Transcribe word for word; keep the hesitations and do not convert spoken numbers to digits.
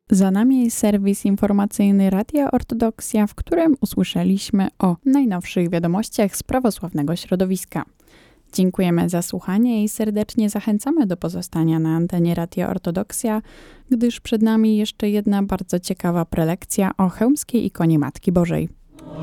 Za nami serwis informacyjny Radia Ortodoksja, w którym usłyszeliśmy o najnowszych wiadomościach z prawosławnego środowiska. Dziękujemy za słuchanie i serdecznie zachęcamy do pozostania na antenie Radia Ortodoksja, gdyż przed nami jeszcze jedna bardzo ciekawa prelekcja o chełmskiej ikonie Matki Bożej.